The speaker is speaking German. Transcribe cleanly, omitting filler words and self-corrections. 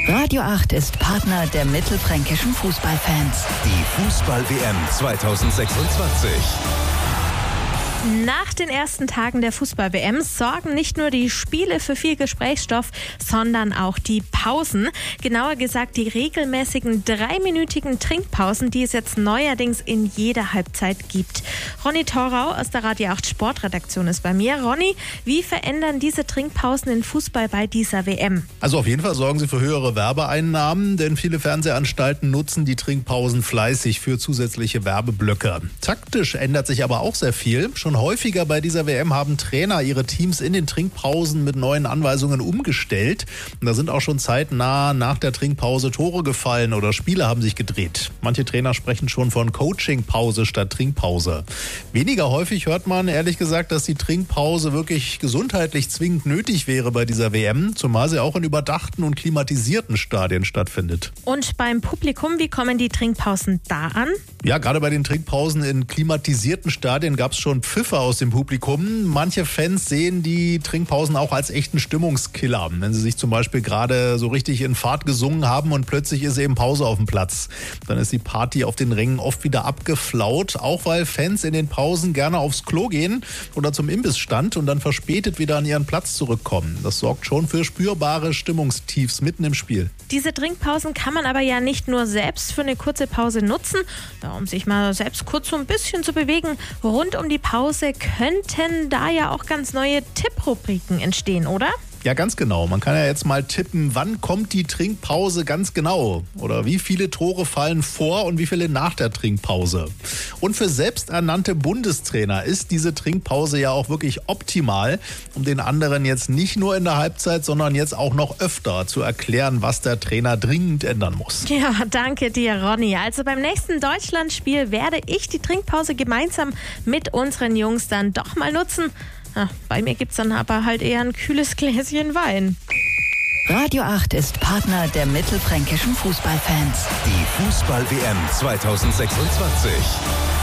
Radio 8 ist Partner der mittelfränkischen Fußballfans. Die Fußball-WM 2026. Nach den ersten Tagen der Fußball-WM sorgen nicht nur die Spiele für viel Gesprächsstoff, sondern auch die Pausen. Genauer gesagt die regelmäßigen 3-minütigen Trinkpausen, die es jetzt neuerdings in jeder Halbzeit gibt. Ronny Thorau aus der Radio 8 Sportredaktion ist bei mir. Ronny, wie verändern diese Trinkpausen den Fußball bei dieser WM? Also auf jeden Fall sorgen sie für höhere Werbeeinnahmen, denn viele Fernsehanstalten nutzen die Trinkpausen fleißig für zusätzliche Werbeblöcke. Taktisch ändert sich aber auch sehr viel. Schon häufiger bei dieser WM haben Trainer ihre Teams in den Trinkpausen mit neuen Anweisungen umgestellt. Und da sind auch schon zeitnah nach der Trinkpause Tore gefallen oder Spiele haben sich gedreht. Manche Trainer sprechen schon von Coachingpause statt Trinkpause. Weniger häufig hört man ehrlich gesagt, dass die Trinkpause wirklich gesundheitlich zwingend nötig wäre bei dieser WM, zumal sie auch in überdachten und klimatisierten Stadien stattfindet. Und beim Publikum, wie kommen die Trinkpausen da an? Ja, gerade bei den Trinkpausen in klimatisierten Stadien gab es schon Pfiffe aus dem Publikum. Manche Fans sehen die Trinkpausen auch als echten Stimmungskiller, wenn sie sich zum Beispiel gerade so richtig in Fahrt gesungen haben und plötzlich ist eben Pause auf dem Platz. Dann ist die Party auf den Rängen oft wieder abgeflaut, auch weil Fans in den Pausen gerne aufs Klo gehen oder zum Imbissstand und dann verspätet wieder an ihren Platz zurückkommen. Das sorgt schon für spürbare Stimmungstiefs mitten im Spiel. Diese Trinkpausen kann man aber ja nicht nur selbst für eine kurze Pause nutzen, um sich mal selbst kurz so ein bisschen zu bewegen. Rund um die Pause könnten da ja auch ganz neue Tipprubriken entstehen, oder? Ja, ganz genau. Man kann ja jetzt mal tippen, wann kommt die Trinkpause ganz genau? Oder wie viele Tore fallen vor und wie viele nach der Trinkpause? Und für selbsternannte Bundestrainer ist diese Trinkpause ja auch wirklich optimal, um den anderen jetzt nicht nur in der Halbzeit, sondern jetzt auch noch öfter zu erklären, was der Trainer dringend ändern muss. Ja, danke dir, Ronny. Also beim nächsten Deutschlandspiel werde ich die Trinkpause gemeinsam mit unseren Jungs dann doch mal nutzen. Bei mir gibt's dann aber halt eher ein kühles Gläschen Wein. Radio 8 ist Partner der mittelfränkischen Fußballfans. Die Fußball-WM 2026.